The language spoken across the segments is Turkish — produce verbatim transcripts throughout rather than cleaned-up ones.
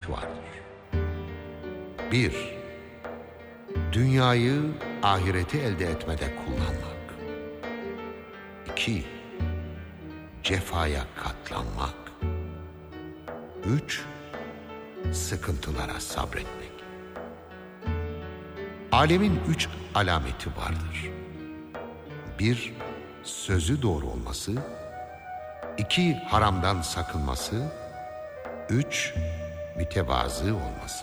alameti vardır. Bir, dünyayı ahireti elde etmede kullanmak. İki, cefaya katlanmak. Üç, sıkıntılara sabretmek. Alemin üç alameti vardır. Bir, sözü doğru olması. İki, haramdan sakınması. Üç, mütevazı olması.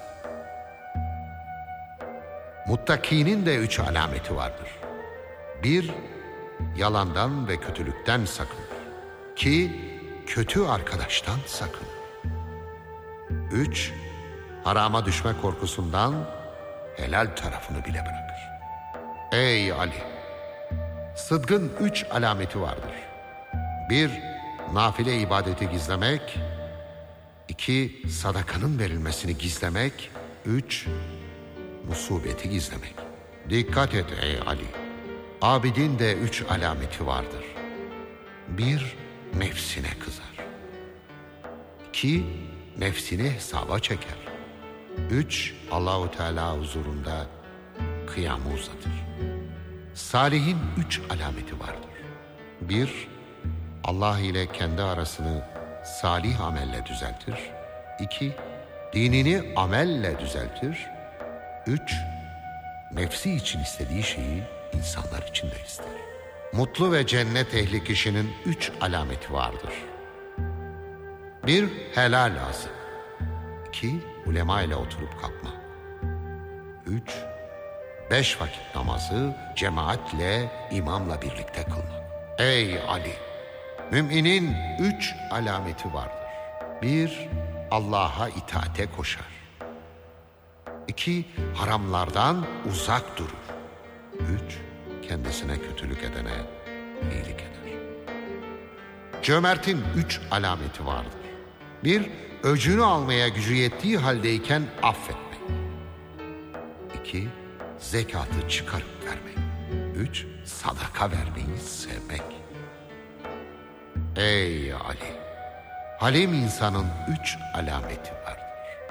Muttakinin de üç alameti vardır. Bir, yalandan ve kötülükten sakınır. İki, kötü arkadaştan sakınır. Üç, harama düşme korkusundan helal tarafını bile bırakır. Ey Ali! Sıdkın üç alameti vardır. Bir, nafile ibadeti gizlemek. İki, sadakanın verilmesini gizlemek. Üç, musibeti gizlemek. Dikkat et ey Ali! Abidin de üç alameti vardır. Bir, nefsine kızar. İki, nefsini hesaba çeker. Üç, Allahu Teala huzurunda kıyamı uzatır. Salihin üç alameti vardır. Bir, Allah ile kendi arasını salih amelle düzeltir. İki, dinini amelle düzeltir. Üç, nefsi için istediği şeyi insanlar için de ister. Mutlu ve cennet ehli kişinin üç alameti vardır. Bir, helal lazım. İki, ulema ile oturup kalkma. Üç, beş vakit namazı cemaatle, imamla birlikte kılmak. Ey Ali! Müminin üç alameti vardır. Bir, Allah'a itaate koşar. İki, haramlardan uzak durur. Üç, kendisine kötülük edene iyilik eder. Cömertin üç alameti vardır. Bir, öcünü almaya gücü yettiği haldeyken affetmek. İki, zekatı çıkarıp vermek. Üç, sadaka vermeyi sevmek. Ey Ali! Halim insanın üç alameti vardır.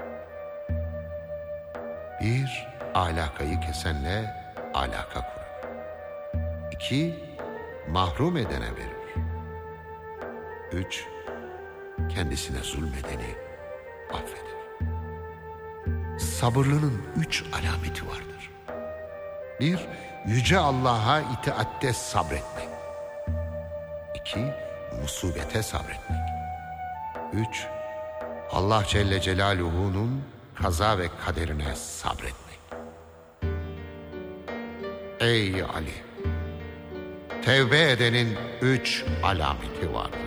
Bir, alakayı kesenle alaka kurar. İki, mahrum edene verir. Üç, kendisine zulmedeni affeder. Sabırlının üç alameti vardır. Bir, yüce Allah'a itaatte sabretmek. İki, musibete sabretmek. Üç, Allah Celle Celaluhu'nun kaza ve kaderine sabretmek. Ey Ali! Tevbe edenin üç alameti vardır.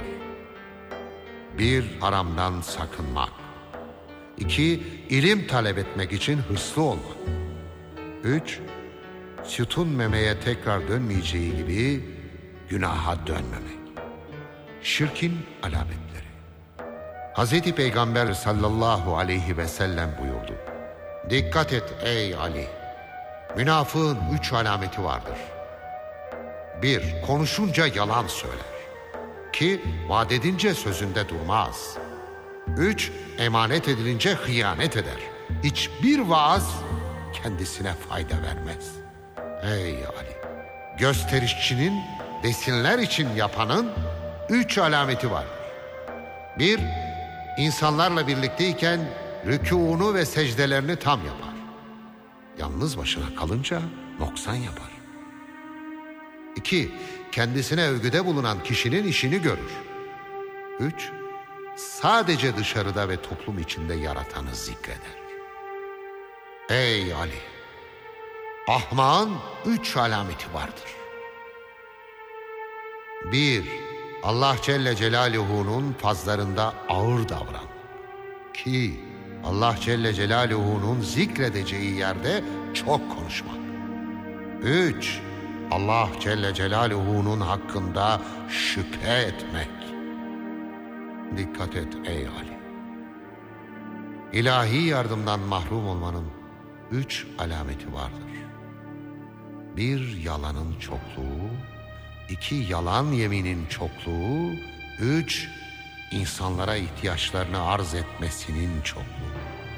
Bir, haramdan sakınmak. İki, ilim talep etmek için hırslı olmak. Üç, sütun memeye tekrar dönmeyeceği gibi günaha dönmemek. Şirkin alametleri. Hazreti Peygamber sallallahu aleyhi ve sellem buyurdu. Dikkat et ey Ali! Münafığın üç alameti vardır. Bir, konuşunca yalan söyler. İki, vaat edince sözünde durmaz. Üç, emanet edilince hıyanet eder. Hiçbir vaaz kendisine fayda vermez. Ey Ali! Gösterişçinin, desinler için yapanın üç alameti vardır. Bir, insanlarla birlikteyken rükûnu ve secdelerini tam yapar. Yalnız başına kalınca noksan yapar. İki, kendisine övgüde bulunan kişinin işini görür. Üç, sadece dışarıda ve toplum içinde yaratanı zikreder. Ey Ali! Ahmağın üç alameti vardır. Bir, Allah Celle Celaluhu'nun fazlarında ağır davran. İki, Allah Celle Celaluhu'nun zikredeceği yerde çok konuşmak. Üç, Allah Celle Celaluhu'nun hakkında şüphe etmek. Dikkat et ey Ali! İlahi yardımdan mahrum olmanın üç alameti vardır. Bir, yalanın çokluğu. İki, yalan yeminin çokluğu. Üç, insanlara ihtiyaçlarını arz etmesinin çokluğu.